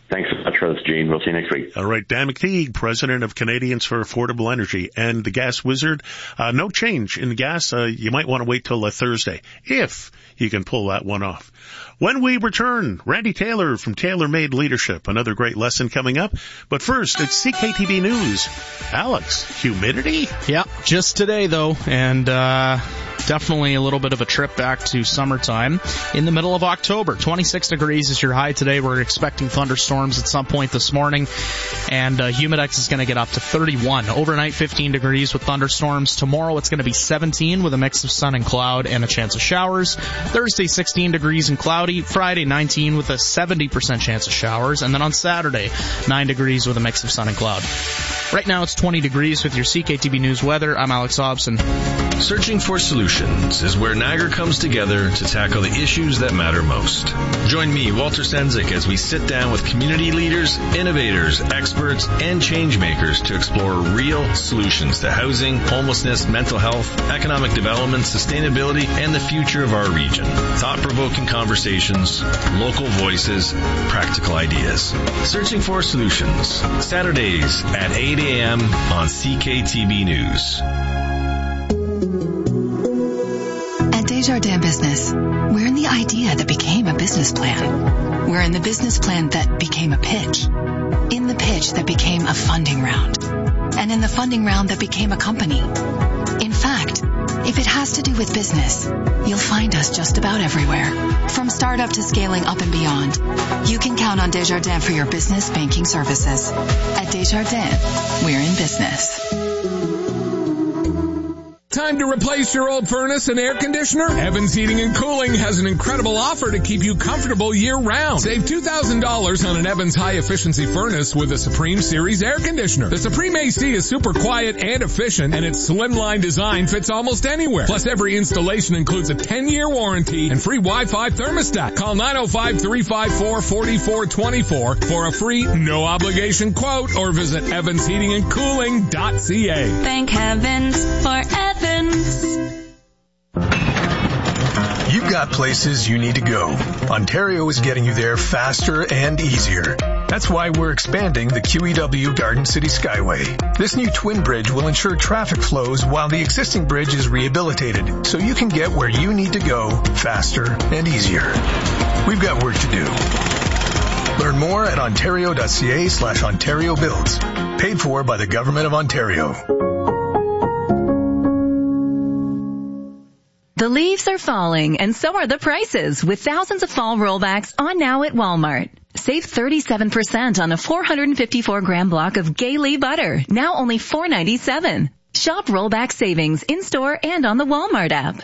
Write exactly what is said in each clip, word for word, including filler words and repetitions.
Thanks so much for this, Gene. We'll see you next week. All right, Dan McTeague, President of Canadians for Affordable Energy and the Gas Wizard. Uh, no change in the gas. Uh, you might want to wait till uh, Thursday if you can pull that one off. When we return, Randy Taylor from Taylor Made Leadership. Another great lesson coming up. But first, it's C K T B News. Alex, humidity? Yeah, just today, though, and uh definitely a little bit of a trip back to summertime in the middle of October. twenty-six degrees is your high today. We're expecting thunderstorms at some point this morning, and uh, Humidex is going to get up to thirty-one. Overnight, fifteen degrees with thunderstorms. Tomorrow, it's going to be seventeen with a mix of sun and cloud and a chance of showers. Thursday, sixteen degrees and cloudy. Friday, nineteen with a seventy percent chance of showers. And then on Saturday, nine degrees with a mix of sun and cloud. Right now, it's twenty degrees with your C K T B News weather. I'm Alex Hobson. Searching for Solutions is where Niagara comes together to tackle the issues that matter most. Join me, Walter Senzik, as we sit down with community leaders, innovators, experts, and change makers to explore real solutions to housing, homelessness, mental health, economic development, sustainability, and the future of our region. Thought-provoking conversations, local voices, practical ideas. Searching for Solutions, Saturdays at eight a.m. on C K T B News. At Desjardins Business, we're in the idea that became a business plan. We're in the business plan that became a pitch. In the pitch that became a funding round. And in the funding round that became a company. In fact, if it has to do with business, you'll find us just about everywhere. From startup to scaling up and beyond, you can count on Desjardins for your business banking services. At Desjardins, we're in business. Time to replace your old furnace and air conditioner? Evans Heating and Cooling has an incredible offer to keep you comfortable year-round. Save two thousand dollars on an Evans high-efficiency furnace with a Supreme Series air conditioner. The Supreme A C is super quiet and efficient, and its slimline design fits almost anywhere. Plus, every installation includes a ten-year warranty and free Wi-Fi thermostat. Call nine oh five, three five four, four four two four for a free, no-obligation quote, or visit evans heating and cooling dot c a. Thank heavens for Evans. You've got places you need to go. Ontario is getting you there faster and easier. That's why we're expanding the Q E W Garden City Skyway. This new twin bridge will ensure traffic flows while the existing bridge is rehabilitated, so you can get where you need to go faster and easier. We've got work to do. Learn more at ontario.ca slash Ontario Builds. Paid for by the Government of Ontario. The leaves are falling, and so are the prices, with thousands of fall rollbacks on now at Walmart. Save thirty-seven percent on a four hundred fifty-four gram block of Gaylee butter, now only four dollars and ninety-seven cents. Shop rollback savings in-store and on the Walmart app.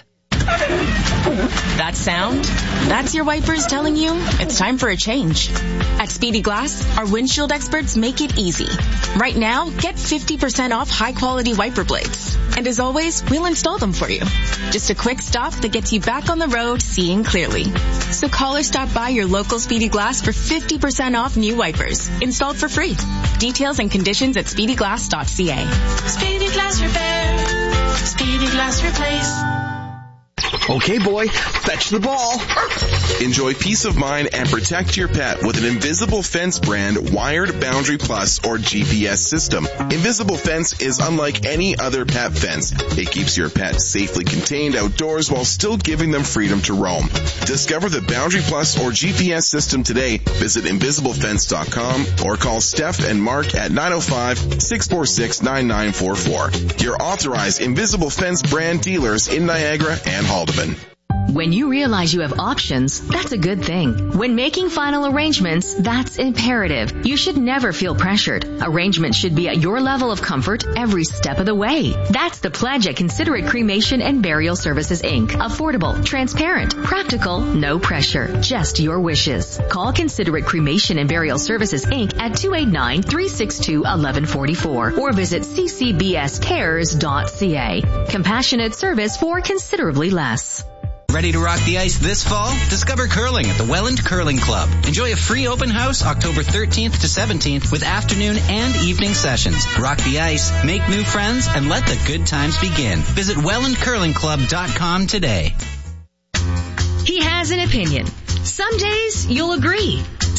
That sound? That's your wipers telling you it's time for a change. At Speedy Glass, our windshield experts make it easy. Right now, get fifty percent off high-quality wiper blades. And as always, we'll install them for you. Just a quick stop that gets you back on the road seeing clearly. So call or stop by your local Speedy Glass for fifty percent off new wipers, installed for free. Details and conditions at speedy glass dot c a. Speedy Glass Repair. Speedy Glass Replace. Okay, boy, fetch the ball. Enjoy peace of mind and protect your pet with an Invisible Fence brand wired boundary plus or G P S system. Invisible Fence is unlike any other pet fence. It keeps your pet safely contained outdoors while still giving them freedom to roam. Discover the Boundary Plus or G P S system today. Visit invisible fence dot com or call Steph and Mark at nine oh five, six four six, nine nine four four. Your authorized Invisible Fence brand dealers in Niagara and Haldeman. When you realize you have options, that's a good thing. When making final arrangements, that's imperative. You should never feel pressured. Arrangements should be at your level of comfort every step of the way. That's the pledge at Considerate Cremation and Burial Services, Incorporated. Affordable, transparent, practical, no pressure, just your wishes. Call Considerate Cremation and Burial Services, Incorporated at two eight nine, three six two, one one four four or visit c c b s cares dot c a. Compassionate service for considerably less. Ready to rock the ice this fall? Discover curling at the Welland Curling Club. Enjoy a free open house October thirteenth to seventeenth with afternoon and evening sessions. Rock the ice, make new friends, and let the good times begin. Visit welland curling club dot com today. He has an opinion. Some days you'll agree.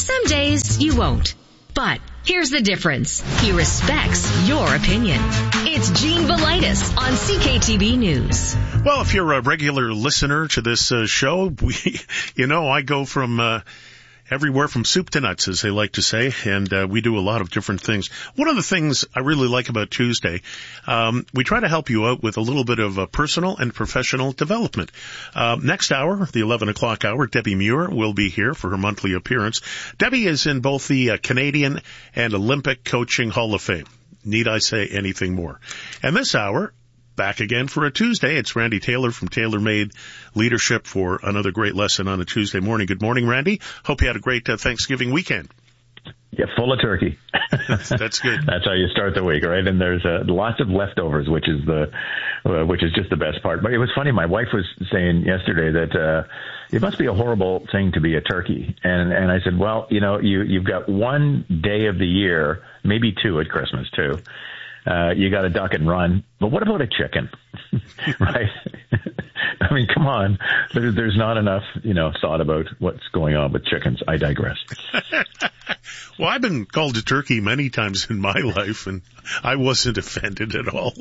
Some days you won't. But here's the difference. He respects your opinion. It's Gene Velitis on C K T B News. Well, if you're a regular listener to this uh, show, we, you know, I go from uh, everywhere from soup to nuts, as they like to say, and uh, we do a lot of different things. One of the things I really like about Tuesday, um, we try to help you out with a little bit of uh, personal and professional development. Uh, next hour, the eleven o'clock hour, Debbie Muir will be here for her monthly appearance. Debbie is in both the uh, Canadian and Olympic Coaching Hall of Fame. Need I say anything more? And this hour, back again for a Tuesday. It's Randy Taylor from TaylorMade Leadership for another great lesson on a Tuesday morning. Good morning, Randy. Hope you had a great uh, Thanksgiving weekend. Yeah, full of turkey. That's good. That's how you start the week, right? And there's uh, lots of leftovers, which is the, uh, which is just the best part. But it was funny. My wife was saying yesterday that uh, it must be a horrible thing to be a turkey, and and I said, well, you know, you you've got one day of the year, maybe two at Christmas too. Uh, you got to duck and run. But what about a chicken? Right? I mean, come on. There, there's not enough, you know, thought about what's going on with chickens. I digress. Well, I've been called a turkey many times in my life, and I wasn't offended at all.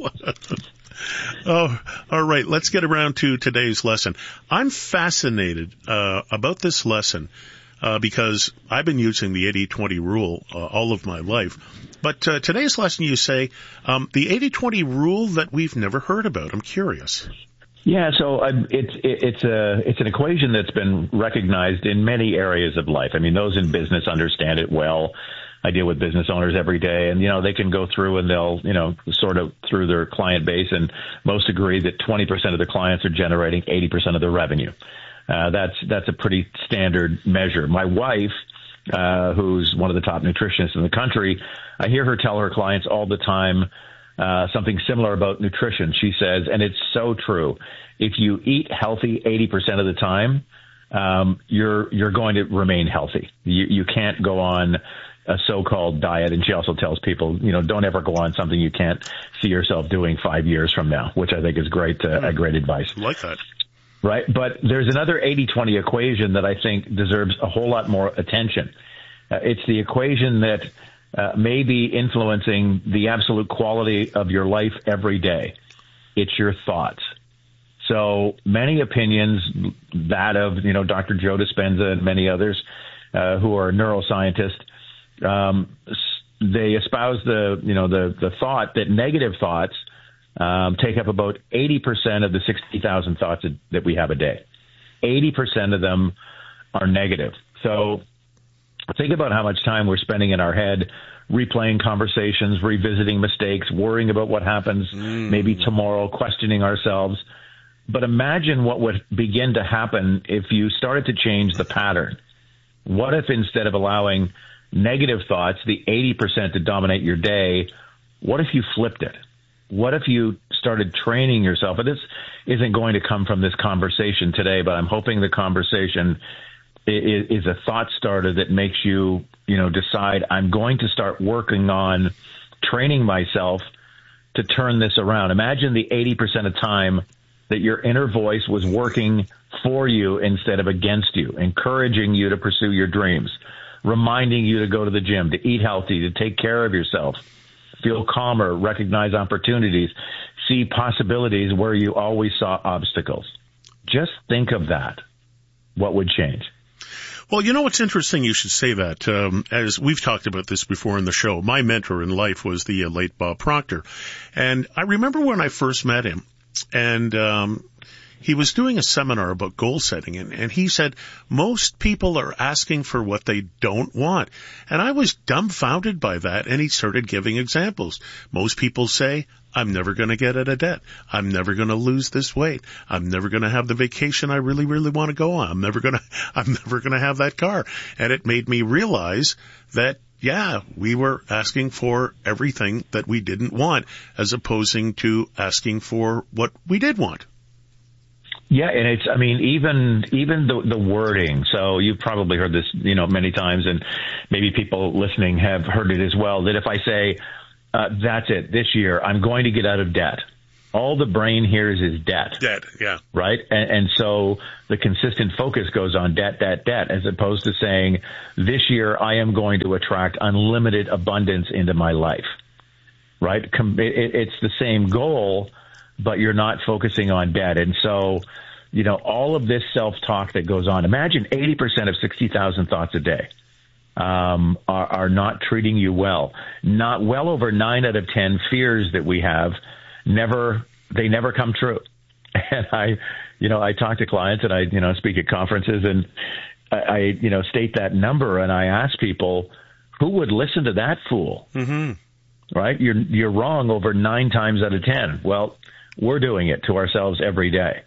Oh, all right. Let's get around to today's lesson. I'm fascinated uh, about this lesson uh, because I've been using the eighty twenty rule uh, all of my life. But uh, today's lesson, you say, um, the eighty twenty rule that we've never heard about. I'm curious. Yeah, so uh, it's it's a it's an equation that's been recognized in many areas of life. I mean, those in business understand it well. I deal with business owners every day, and you know they can go through and they'll you know sort of through their client base, and most agree that twenty percent of the clients are generating eighty percent of their revenue. Uh, that's that's a pretty standard measure. My wife, uh, who's one of the top nutritionists in the country, I hear her tell her clients all the time uh, something similar about nutrition. She says, and it's so true, if you eat healthy eighty percent of the time, um, you're you're going to remain healthy. You, you can't go on a so-called diet. And she also tells people, you know, don't ever go on something you can't see yourself doing five years from now, which I think is great, uh, mm. great advice. I like that. Right. But there's another eighty twenty equation that I think deserves a whole lot more attention. Uh, it's the equation that uh, may be influencing the absolute quality of your life every day. It's your thoughts. So many opinions, that of, you know, Doctor Joe Dispenza and many others uh, who are neuroscientists, um, they espouse the, you know, the, the thought that negative thoughts um, take up about eighty percent of the sixty thousand thoughts that we have a day. eighty percent of them are negative. So think about how much time we're spending in our head replaying conversations, revisiting mistakes, worrying about what happens mm. maybe tomorrow, questioning ourselves. But imagine what would begin to happen if you started to change the pattern. What if instead of allowing negative thoughts, the eighty percent to dominate your day, what if you flipped it? What if you started training yourself? And this isn't going to come from this conversation today, but I'm hoping the conversation is, is a thought starter that makes you, you know, decide I'm going to start working on training myself to turn this around. Imagine the eighty percent of time that your inner voice was working for you instead of against you, encouraging you to pursue your dreams, reminding you to go to the gym, to eat healthy, to take care of yourself, feel calmer, recognize opportunities, see possibilities where you always saw obstacles. Just think of that. What would change? Well, you know what's interesting? You should say that. Um, as we've talked about this before in the show, my mentor in life was the uh, late Bob Proctor. And I remember when I first met him, and um he was doing a seminar about goal setting, and, and he said, most people are asking for what they don't want. And I was dumbfounded by that, and he started giving examples. Most people say, I'm never going to get out of debt. I'm never going to lose this weight. I'm never going to have the vacation I really, really want to go on. I'm never going to, I'm never going to have that car. And it made me realize that, yeah, we were asking for everything that we didn't want, as opposing to asking for what we did want. Yeah, and it's, I mean, even even the the wording. So you've probably heard this, you know, many times, and maybe people listening have heard it as well, that if I say, uh, that's it, this year, I'm going to get out of debt, all the brain hears is debt. Debt, yeah. Right? And, and so the consistent focus goes on debt, debt, debt, as opposed to saying, this year I am going to attract unlimited abundance into my life. Right? It's the same goal, but you're not focusing on debt. And so, you know, all of this self-talk that goes on, imagine eighty percent of sixty thousand thoughts a day um, are, are not treating you well. Not well over nine out of ten fears that we have, never, they never come true. And I, you know, I talk to clients and I, you know, speak at conferences and I, I you know, state that number and I ask people, who would listen to that fool? Mm-hmm. Right? You're, you're wrong over nine times out of ten. Well, we're doing it to ourselves every day.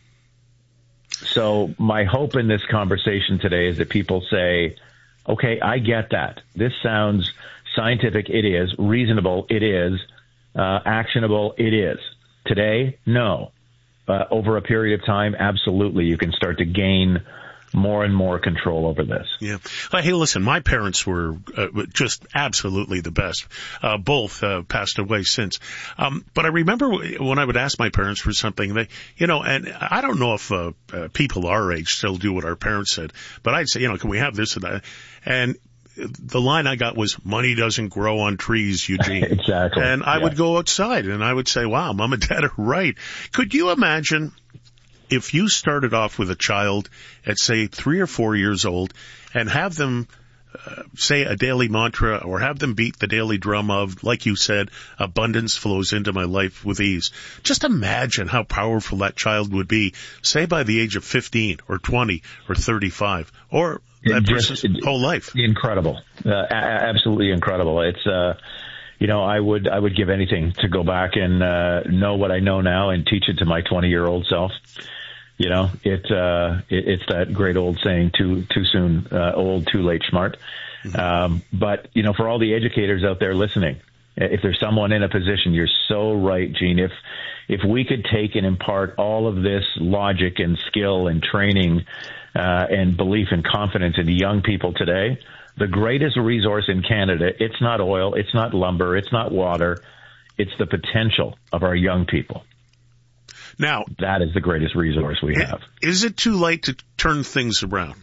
So my hope in this conversation today is that people say, okay, I get that. This sounds scientific. It is. Reasonable. It is. Uh, actionable. It is. Today, no. Uh, over a period of time, absolutely. You can start to gain more and more control over this. Yeah. Well, hey, listen, my parents were uh, just absolutely the best. Uh, both uh, passed away since. Um, but I remember when I would ask my parents for something, they, you know, and I don't know if uh, uh, people our age still do what our parents said, but I'd say, you know, can we have this and that? And the line I got was, money doesn't grow on trees, Eugene. Exactly. And I yeah. would go outside and I would say, wow, mom and dad are right. Could you imagine if you started off with a child at, say, three or four years old and have them uh, say a daily mantra or have them beat the daily drum of, like you said, abundance flows into my life with ease. Just imagine how powerful that child would be, say, by the age of fifteen or twenty or thirty-five or that Just, person's whole life. Incredible. Uh, a- absolutely incredible. It's, uh, you know, I would, I would give anything to go back and, uh, know what I know now and teach it to my twenty year old self. You know, it, uh, it, it's that great old saying, too, too soon, uh, old, too late, smart. Mm-hmm. Um, but, you know, for all the educators out there listening, if there's someone in a position, you're so right, Gene. If, if we could take and impart all of this logic and skill and training, uh, and belief and confidence into young people today, the greatest resource in Canada, it's not oil, it's not lumber, it's not water, it's the potential of our young people. Now, that is the greatest resource we have. Is it too late to turn things around?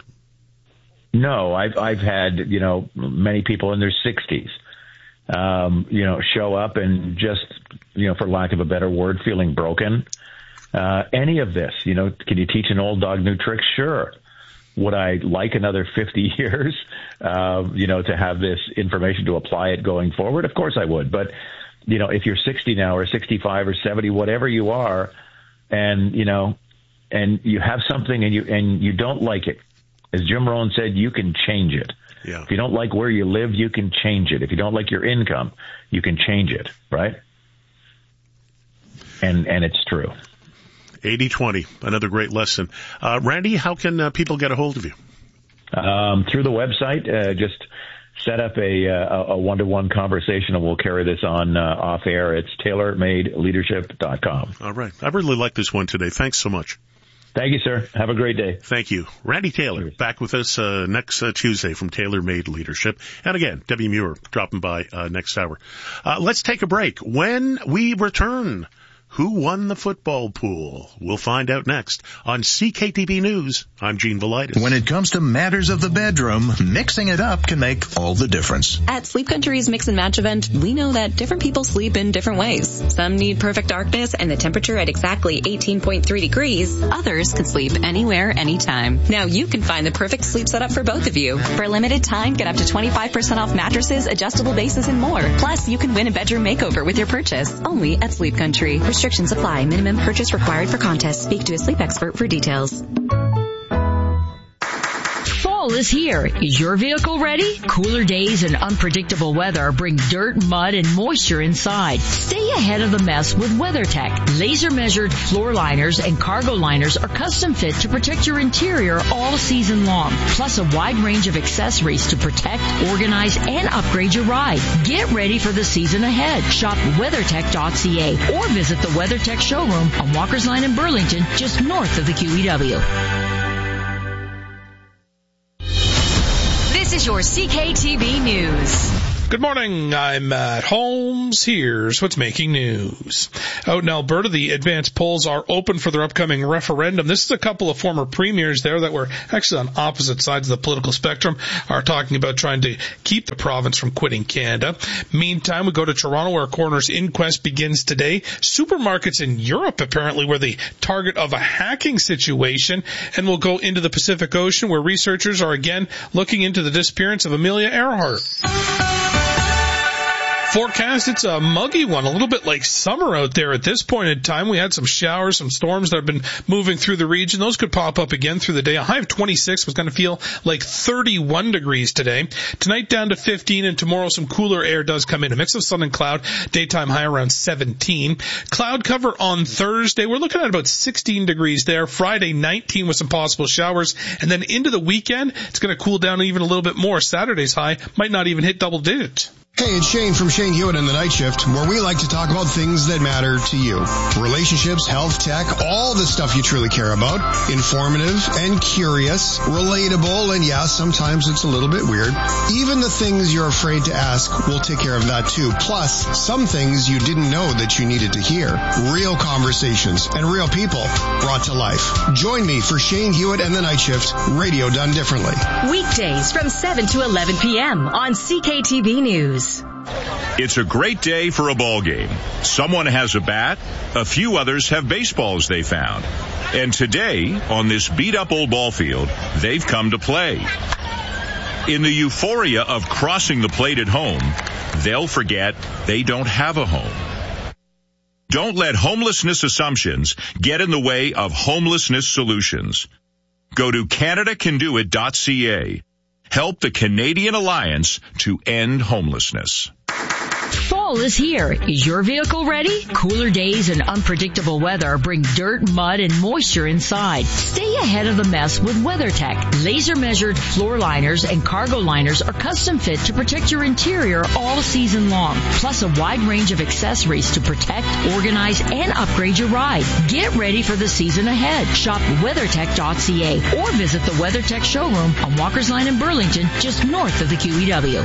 No, I've, I've had, you know, many people in their sixties, um, you know, show up and just, you know, for lack of a better word, feeling broken. Uh, any of this, you know, can you teach an old dog new tricks? Sure. Would I like another fifty years, uh, you know, to have this information to apply it going forward? Of course I would. But, you know, if you're sixty now or sixty-five or seventy, whatever you are, and, you know, and you have something and you, and you don't like it, as Jim Rohn said, you can change it. Yeah. If you don't like where you live, you can change it. If you don't like your income, you can change it, right? And, and it's true. eighty twenty, another great lesson. Uh, Randy, how can uh, people get a hold of you? Um, through the website, uh, just set up a, uh, a one-to-one conversation and we'll carry this on uh, off air. It's tailor made leadership dot com. All right. I really like this one today. Thanks so much. Thank you, sir. Have a great day. Thank you. Randy Taylor, back with us uh, next uh, Tuesday from Tailor Made Leadership. And again, Debbie Muir dropping by uh, next hour. Uh, let's take a break. When we return, who won the football pool? We'll find out next on C K T B News. I'm Gene Velitis. When it comes to matters of the bedroom, mixing it up can make all the difference. At Sleep Country's Mix and Match event, we know that different people sleep in different ways. Some need perfect darkness and the temperature at exactly eighteen point three degrees. Others can sleep anywhere, anytime. Now you can find the perfect sleep setup for both of you. For a limited time, get up to twenty-five percent off mattresses, adjustable bases, and more. Plus, you can win a bedroom makeover with your purchase. Only at Sleep Country. Restrictions apply. Minimum purchase required for contest. Speak to a sleep expert for details. Fall is here. Is your vehicle ready? Cooler days and unpredictable weather bring dirt, mud, and moisture inside. Stay ahead of the mess with WeatherTech. Laser-measured floor liners and cargo liners are custom fit to protect your interior all season long. Plus a wide range of accessories to protect, organize, and upgrade your ride. Get ready for the season ahead. Shop weathertech dot c a or visit the WeatherTech showroom on Walker's Line in Burlington, just north of the Q E W. This is your C K T B News. Good morning, I'm Matt Holmes. Here's what's making news. Out in Alberta, the advanced polls are open for their upcoming referendum. This is a couple of former premiers there that were actually on opposite sides of the political spectrum, are talking about trying to keep the province from quitting Canada. Meantime, we go to Toronto, where a coroner's inquest begins today. Supermarkets in Europe apparently were the target of a hacking situation, and we'll go into the Pacific Ocean, where researchers are again looking into the disappearance of Amelia Earhart. Forecast, it's a muggy one, a little bit like summer out there at this point in time. We had some showers, some storms that have been moving through the region. Those could pop up again through the day. A high of twenty-six was going to feel like thirty-one degrees today. Tonight down to fifteen, and tomorrow some cooler air does come in. A mix of sun and cloud, daytime high around seventeen. Cloud cover on Thursday. We're looking at about sixteen degrees there. Friday, nineteen with some possible showers. And then into the weekend, it's going to cool down even a little bit more. Saturday's high might not even hit double digits. Hey, it's Shane from Shane Hewitt and the Night Shift, where we like to talk about things that matter to you. Relationships, health, tech, all the stuff you truly care about. Informative and curious, relatable, and yeah, sometimes it's a little bit weird. Even the things you're afraid to ask, we'll take care of that too. Plus, some things you didn't know that you needed to hear. Real conversations and real people brought to life. Join me for Shane Hewitt and the Night Shift, radio done differently. Weekdays from seven to eleven p.m. on C K T V News. It's a great day for a ball game. Someone has a bat, a few others have baseballs they found. And today, on this beat-up old ball field, they've come to play. In the euphoria of crossing the plate at home, they'll forget they don't have a home. Don't let homelessness assumptions get in the way of homelessness solutions. Go to Canada Can Do It dot C A. Help the Canadian Alliance to end homelessness. Fall is here. Is your vehicle ready? Cooler days and unpredictable weather bring dirt, mud, and moisture inside. Stay ahead of the mess with WeatherTech. Laser-measured floor liners and cargo liners are custom fit to protect your interior all season long. Plus a wide range of accessories to protect, organize, and upgrade your ride. Get ready for the season ahead. Shop WeatherTech dot C A or visit the WeatherTech showroom on Walker's Line in Burlington, just north of the Q E W.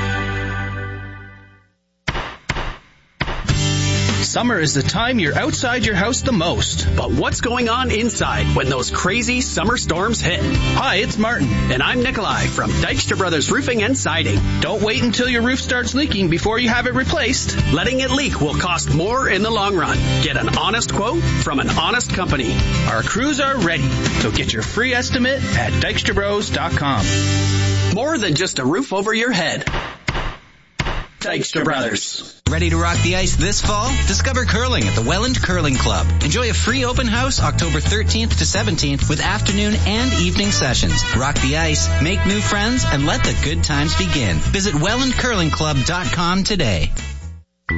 Summer is the time you're outside your house the most. But what's going on inside when those crazy summer storms hit? Hi, it's Martin. And I'm Nikolai from Dykstra Brothers Roofing and Siding. Don't wait until your roof starts leaking before you have it replaced. Letting it leak will cost more in the long run. Get an honest quote from an honest company. Our crews are ready, so get your free estimate at Dykstra Bros dot com. More than just a roof over your head. Dykstra Brothers. Ready to rock the ice this fall? Discover curling at the Welland Curling Club. Enjoy a free open house October thirteenth to seventeenth with afternoon and evening sessions. Rock the ice, make new friends, and let the good times begin. Visit welland curling club dot com today.